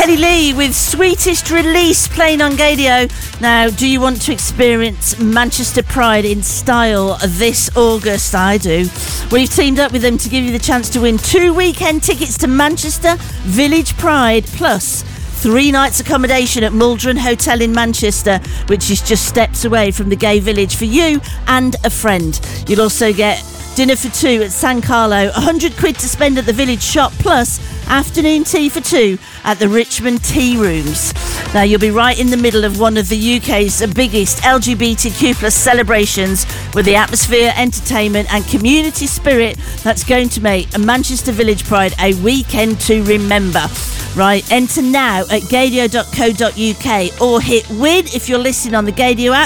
Kelly Lee with Sweetest Release playing on Gadio. Now, do you want to experience Manchester Pride in style this August? I do. We've teamed up with them to give you the chance to win 2 weekend tickets to Manchester Village Pride plus 3 nights accommodation at Muldron Hotel in Manchester, which is just steps away from the gay village for you and a friend. You'll also get dinner for 2 at San Carlo, 100 quid to spend at the village shop, plus afternoon tea for 2 at the Richmond Tea Rooms. Now, you'll be right in the middle of one of the UK's biggest LGBTQ plus celebrations, with the atmosphere, entertainment and community spirit that's going to make a Manchester Village Pride a weekend to remember. Right, enter now at gadio.co.uk or hit win if you're listening on the Gadio app.